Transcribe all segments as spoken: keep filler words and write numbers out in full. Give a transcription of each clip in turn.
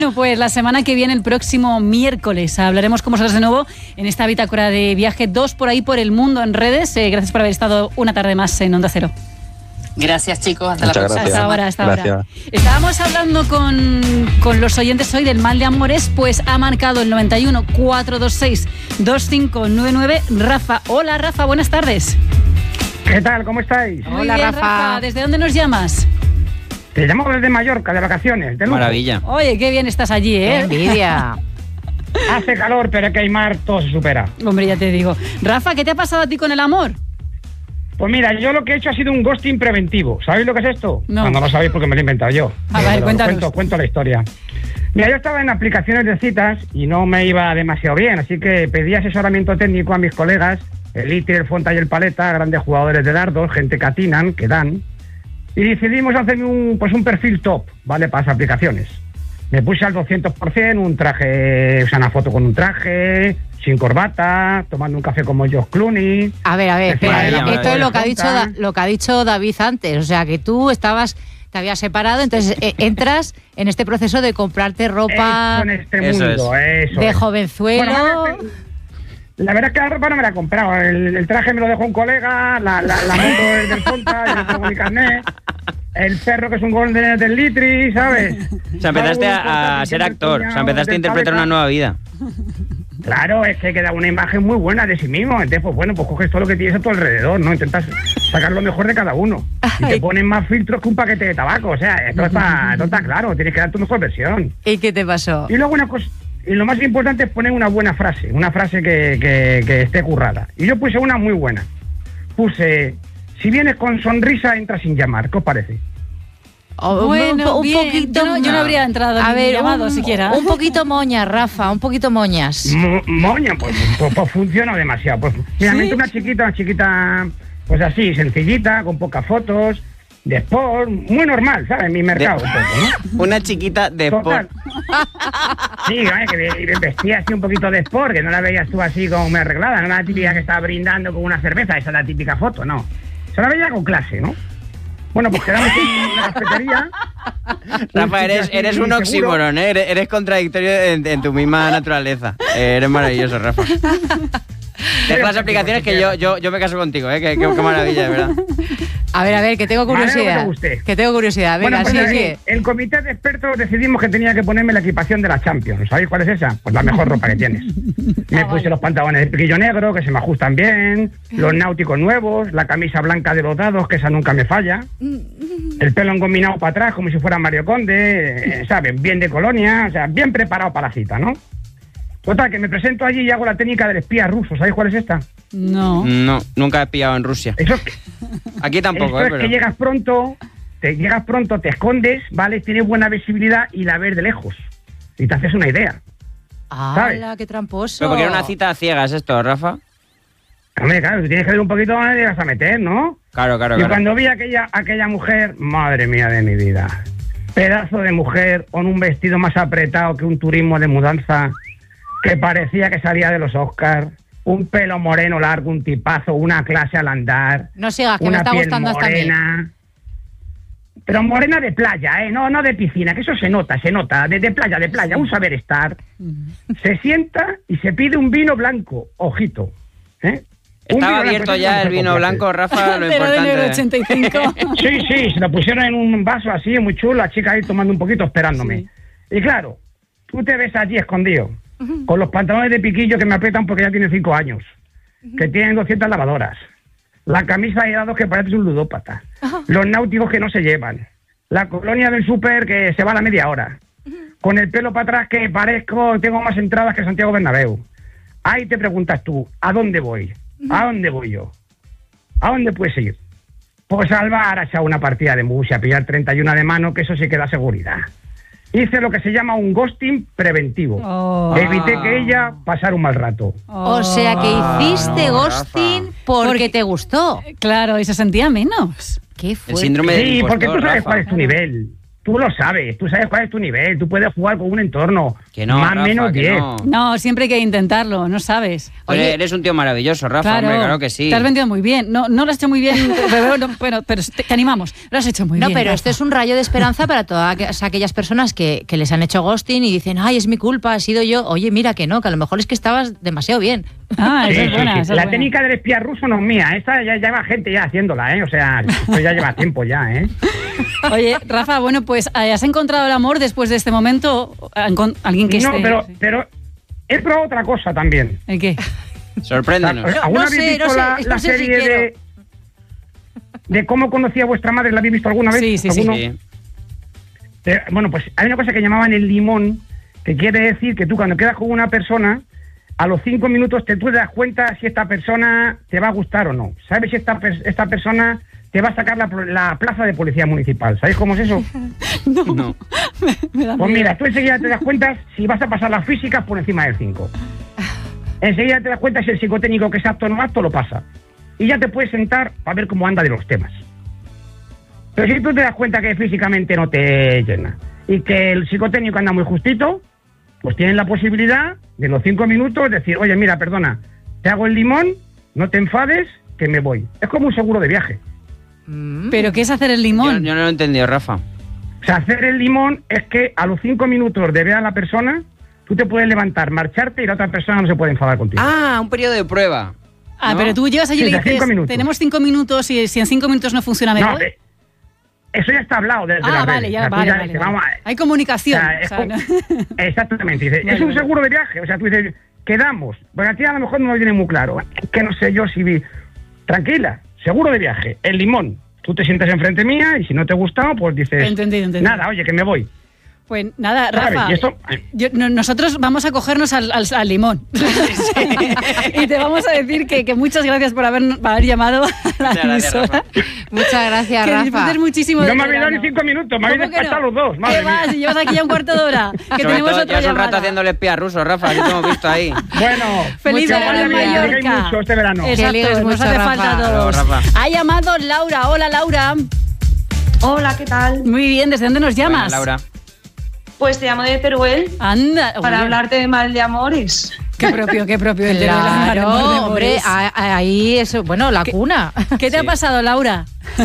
Bueno, pues la semana que viene, el próximo miércoles, hablaremos con vosotros de nuevo en esta bitácora de viaje dos por ahí por el mundo en redes. Eh, gracias por haber estado una tarde más en Onda Cero. Gracias, chicos. Hasta Muchas la próxima. gracias. Hasta ahora, hasta Gracias. ahora. Estábamos hablando con, con los oyentes hoy del mal de amores, pues ha marcado el noventa y uno, cuatrocientos veintiséis, veinticinco noventa y nueve. Rafa. Hola, Rafa, buenas tardes. ¿Qué tal? ¿Cómo estáis? Muy Hola, bien, Rafa. Rafa. ¿Desde dónde nos llamas? Te llamo desde Mallorca, de vacaciones. De lujo. Maravilla. Oye, qué bien estás allí, ¡Qué ¿eh? envidia! Hace calor, pero que hay mar, todo se supera. Hombre, ya te digo. Rafa, ¿qué te ha pasado a ti con el amor? Pues mira, yo lo que he hecho ha sido un ghosting preventivo. ¿Sabéis lo que es esto? No. No, no lo sabéis porque me lo he inventado yo. A ver, Pero cuéntanos. Cuento, cuento la historia. Mira, yo estaba en aplicaciones de citas y no me iba demasiado bien, así que pedí asesoramiento técnico a mis colegas, el Iti, el Fonta y el Paleta, grandes jugadores de dardos, gente que atinan, que dan, y decidimos hacerme un, pues un perfil top, ¿vale? Para las aplicaciones. Me puse al doscientos por ciento, un traje, o sea, una foto con un traje, sin corbata, tomando un café como George Clooney. A ver, a ver, espera, Maravilla, esto es lo que ha dicho maravilla. Da- lo que ha dicho David antes, o sea, que tú estabas te habías separado, entonces eh, entras en este proceso de comprarte ropa Eso en este Eso mundo, eso de es. jovenzuelo. Bueno, la verdad es que la ropa no me la he comprado. El, el traje me lo dejó un colega, la, la, la moto es del Fonta, yo no tengo mi carnet. El perro que es un golden del Litri, ¿sabes? O sea, empezaste a, a ser actor, o sea, empezaste a interpretar una nueva vida. Claro, es que queda una imagen muy buena de sí mismo. Entonces, pues bueno, pues coges todo lo que tienes a tu alrededor, ¿no? Intentas sacar lo mejor de cada uno. Y te ponen más filtros que un paquete de tabaco. O sea, esto está, esto está claro, tienes que dar tu mejor versión. ¿Y qué te pasó? Y luego una cosa, y lo más importante es poner una buena frase, una frase que, que, que esté currada. Y yo puse una muy buena. Puse, si vienes con sonrisa, entra sin llamar. ¿Qué os parece? Oh, Bueno, un, bien. poquito. Yo no- yo no habría entrado A ni ver, llamado un, siquiera. Un poquito moñas, Rafa, un poquito moñas. Mo- Moña, pues, pues, pues funciona demasiado. Pues, mira, ¿Sí? me entra una chiquita, una chiquita, pues así, sencillita, con pocas fotos, de sport, muy normal, ¿sabes? Mi mercado, De- un poco, ¿no? Una chiquita de Total. sport. Sí, ¿vale? Que ve- vestía así un poquito de sport, que no la veías tú así como muy arreglada, no la típica que estaba brindando con una cerveza, esa es la típica foto, no. Se la veía con clase, ¿no? Bueno, pues quedamos en una cafetería. Rafa, eres, sitio eres así un seguro. oxímoron, ¿eh? Eres, eres contradictorio en, en tu misma naturaleza. Eh, eres maravilloso, Rafa. Deja las aplicaciones que yo, yo, yo me caso contigo, ¿eh? Qué, qué- qué maravilla, de verdad. A ver, a ver, que tengo Me alegro que te curiosidad. guste. Que tengo curiosidad. Venga, Bueno, pues sí, el, sí. el comité de expertos decidimos que tenía que ponerme la equipación de la Champions. ¿Sabéis cuál es esa? Pues la mejor ropa que tienes. Me puse los pantalones de piquillo negro, que se me ajustan bien, los náuticos nuevos, la camisa blanca de los dados, que esa nunca me falla, el pelo engominado para atrás, como si fuera Mario Conde, eh, ¿sabes? Bien de colonia, o sea, bien preparado para la cita, ¿no? Total, que me presento allí y hago la técnica del espía ruso. ¿Sabéis cuál es esta? No. No, nunca he pillado en Rusia. Eso es que, Aquí tampoco, Esto ¿eh? es Pero... que llegas pronto, te llegas pronto, te escondes, ¿vale? Tienes buena visibilidad y la ves de lejos. Y te haces una idea. ¡Hala, qué tramposo! Pero porque era una cita a ciegas esto, Rafa. Hombre, claro, tú tienes que ver un poquito dónde te vas a meter, ¿no? Claro, claro, Y claro. cuando vi a aquella, aquella mujer, madre mía de mi vida, pedazo de mujer con un vestido más apretado que un turismo de mudanza, que parecía que salía de los Oscars, un pelo moreno largo, un tipazo, una clase al andar, No sigas, que me una está piel gustando hasta a mí. morena. Pero morena de playa, ¿eh? No, no de piscina, que eso se nota, se nota, de, de playa, de playa, un saber estar. Se sienta y se pide un vino blanco, ojito, ¿eh? Un vino Estaba blanco, abierto eso es ya una el mujer vino con clase. blanco, Rafa, lo Pero de negro importante. ochenta y cinco. Sí, sí, se lo pusieron en un vaso así, muy chulo, la chica ahí tomando un poquito, esperándome. Y claro, tú te ves allí escondido, con los pantalones de piquillo que me aprietan porque ya tiene cinco años, que tienen doscientas lavadoras, la camisa de dados que parece un ludópata, los náuticos que no se llevan, la colonia del súper que se va a la media hora, con el pelo para atrás que parezco, tengo más entradas que Santiago Bernabéu. Ahí te preguntas tú, ¿a dónde voy? ¿A dónde voy yo? ¿A dónde puedes ir? Pues al bar a echar una partida de mus y a pillar treinta y uno de mano, que eso sí que da seguridad. Hice lo que se llama un ghosting preventivo. Oh. Evité que ella pasara un mal rato. O sea que hiciste no, ghosting Rafa. porque, Porque- te gustó. Claro, y se sentía menos. ¿Qué El fue? síndrome del Sí, porque tú impostor, sabes Rafa. cuál es tu nivel. tú lo sabes, tú sabes cuál es tu nivel, tú puedes jugar con un entorno Que no, más o Rafa, menos que diez. no. No, siempre hay que intentarlo, no sabes. Oye, eres un tío maravilloso, Rafa, hombre, claro que sí. Te has vendido muy bien. No, no lo has hecho muy bien, pero, no, pero, pero te, te animamos. Lo has hecho muy no, bien. No, pero Rafa. esto es un rayo de esperanza para todas aquellas personas que, que les han hecho ghosting y dicen, ay, es mi culpa, he sido yo. Oye, mira que no, que a lo mejor es que estabas demasiado bien. Ah, Sí, esa es sí, buena. sí. Esa es La buena. técnica del espía ruso no es mía, esta ya lleva gente ya haciéndola, ¿eh? O sea, esto ya lleva tiempo ya, ¿eh? Oye, Rafa, bueno, pues ¿has encontrado el amor después de este momento? ¿Alguien que No, esté...? pero, pero he probado otra cosa también. ¿El qué? Sorpréndenos. No, ¿Alguna no habéis sé, visto no sé, la, no la sé si serie quiero. de, de cómo conocía a vuestra madre? ¿La habéis visto alguna vez? Sí, sí, sí. ¿Alguno? Sí. Eh, bueno, pues hay una cosa que llamaban el limón, que quiere decir que tú cuando quedas con una persona, a los cinco minutos te tú te das cuenta si esta persona te va a gustar o no. ¿Sabes si esta, esta persona te va a sacar la, la plaza de policía municipal? ¿Sabéis cómo es eso? No. No. me, me da Pues miedo. mira, tú enseguida te das cuenta si vas a pasar las físicas por encima del cinco. Enseguida te das cuenta si el psicotécnico que es apto o no apto lo pasa. Y ya te puedes sentar para ver cómo anda de los temas. Pero si tú te das cuenta que físicamente no te llena y que el psicotécnico anda muy justito, pues tienes la posibilidad de en los cinco minutos decir, oye, mira, perdona, te hago el limón, no te enfades, que me voy. Es como un seguro de viaje. ¿Pero qué es hacer el Yo, limón? yo no lo he entendido, Rafa. O sea, hacer el limón es que a los cinco minutos de ver a la persona, tú te puedes levantar, marcharte y la otra persona no se puede enfadar contigo. Ah, un periodo de prueba. Ah, ¿no? pero tú llegas allí y Sí, le de cinco dices, minutos. tenemos cinco minutos y si en cinco minutos no funciona, me No, voy. eh, eso ya está hablado desde Ah, las vale, redes. ya, O sea, tú vale, ya vale, dices, vale. vamos a- Hay comunicación. O sea, es o sea, como- ¿no? Exactamente. Dice, Vale, es un vale. seguro de viaje. O sea, tú dices, quedamos. Porque a ti a lo mejor no lo tiene muy claro. Es que no sé yo si vi. Tranquila, seguro de viaje. El limón. Tú te sientas enfrente mía y si no te gusta, pues dices. Entendido, entendido. Nada, oye, que me voy. Pues nada, ¿Sabes? Rafa, Y esto- yo- no- nosotros vamos a cogernos al, al- al limón. Y te vamos a decir que, que muchas gracias por haber, por haber llamado a la Muchas gracias, emisora. Rafa. Muchas gracias, Que Rafa. disfrutes muchísimo No del me habéis dado verano. ni cinco minutos, me habéis ¿Cómo que despachado no? los dos. Madre ¿Qué va? mía. Si llevas aquí ya un cuarto de hora. Que Sobre tenemos todo, otra ya es un rato llamada. haciendo el espía ruso, Rafa, que te hemos visto ahí. Bueno, Feliz que verano vaya en bien, que Mallorca. tengáis mucho este verano. Que Exacto, ligues nos mucho, hace Rafa. falta a Hasta todos. luego, Rafa. Ha llamado Laura. Hola, Laura. Hola, ¿qué tal? Muy bien, ¿desde dónde nos llamas? Bueno, Laura. Pues te llamo de Teruel Anda. para oye, hablarte de mal de amores. Qué propio, qué propio. el de Claro, Laura, de amor de hombre, amores. a- a- ahí eso, bueno, la cuna. ¿Qué te ha Sí. pasado, Laura?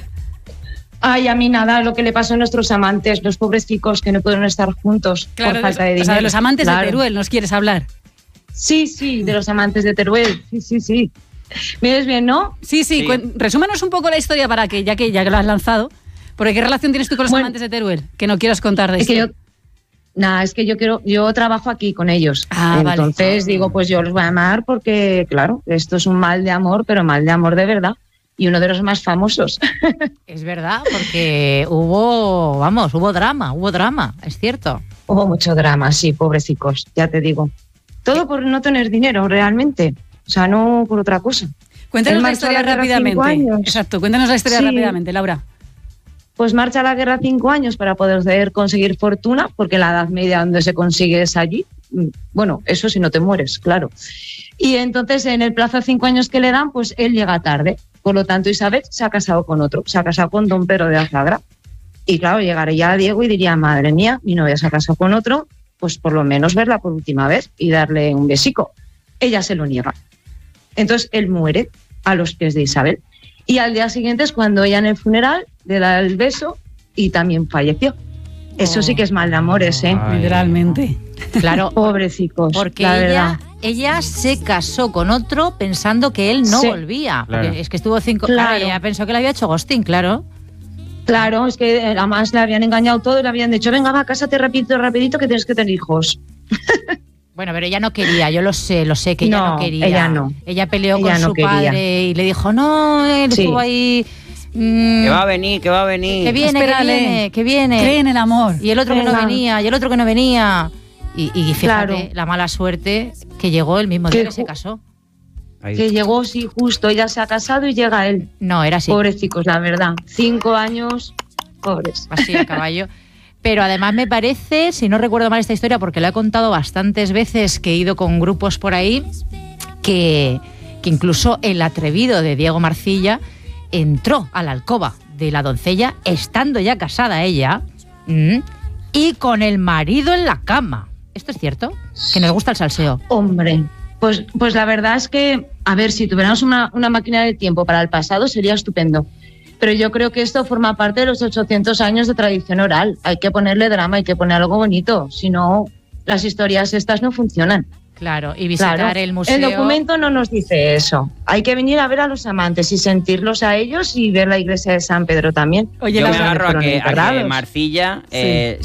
Ay, a mí nada, lo que le pasó a nuestros amantes, los pobres chicos que no pudieron estar juntos por falta de o dinero. sea, de los amantes Claro. de Teruel, ¿nos quieres hablar? Sí, sí, de los amantes de Teruel. Sí, sí, sí. ¿Me ves bien, no? Sí, sí, Sí. cuen- resúmenos un poco la historia para que, ya que ya que lo has lanzado, porque ¿qué relación tienes tú con los Bueno, amantes de Teruel? Que no quieras contar de Es esto. que yo. Nada, es que yo quiero, yo trabajo aquí con ellos. Ah, vale. Entonces digo, pues yo los voy a amar porque, claro, esto es un mal de amor, pero mal de amor de verdad. Y uno de los más famosos. Es verdad, porque hubo, vamos, hubo drama, hubo drama, es cierto. Hubo mucho drama, sí, pobrecicos, ya te digo. Todo por no tener dinero, realmente. O sea, no por otra cosa. Cuéntanos Él la marchó a historia la guerra rápidamente. cinco años. Exacto, cuéntanos la historia Sí. rápidamente, Laura. Pues marcha a la guerra cinco años para poder conseguir fortuna, porque la edad media donde se consigue es allí. Bueno, eso si no te mueres, claro. Y entonces en el plazo de cinco años que le dan, pues él llega tarde. Por lo tanto, Isabel se ha casado con otro, se ha casado con don Pedro de Azagra. Y claro, llegaría a Diego y diría, madre mía, mi novia se ha casado con otro, pues por lo menos verla por última vez y darle un besico. Ella se lo niega. Entonces él muere a los pies de Isabel. Y al día siguiente es cuando ella en el funeral le da el beso y también falleció. Eso sí que es mal de amores, ¿eh? Ay. Literalmente. Claro, Pobrecicos. porque la ella, verdad. ella se casó con otro pensando que él no Sí. volvía. Claro. Porque es que estuvo cinco... Claro. Claro, ella pensó que le había hecho ghosting, claro. Claro, es que además le habían engañado todo y le habían dicho, venga, va, cásate rapidito, rapidito, que tienes que tener hijos. Bueno, pero ella no quería, yo lo sé, lo sé, que ella no No, quería. ella no. Ella peleó Ella con no su quería. padre y le dijo, no, él Sí. estuvo ahí... mm, Que va a venir, que va a venir. que viene, Espérale. que viene, que viene. Cree en el amor. Y el otro que no Venga. venía, y el otro que no venía. Y, y fíjate, Claro. la mala suerte que llegó el mismo día Que que se ju- casó. Ahí. Que llegó, sí, justo, ella se ha casado y llega él. No, era así, Pobrecicos, la verdad. Cinco años, pobres. así a caballo. Pero además me parece, si no recuerdo mal esta historia, porque la he contado bastantes veces que he ido con grupos por ahí, que, que incluso el atrevido de Diego Marcilla entró a la alcoba de la doncella, estando ya casada ella, Mm. Y con el marido en la cama. ¿Esto es cierto? Que nos gusta el salseo. Hombre, pues, pues la verdad es que, a ver, si tuviéramos una, una máquina de tiempo para el pasado sería estupendo. Pero yo creo que esto forma parte de los ochocientos años de tradición oral. Hay que ponerle drama, hay que poner algo bonito. Si no, las historias estas no funcionan. Claro, y visitar Claro. el museo. El documento no nos dice eso. Hay que venir a ver a los amantes y sentirlos a ellos y ver la iglesia de San Pedro también. Oye, Yo la me agarro a fueron que, a que enterrados. Marcilla eh,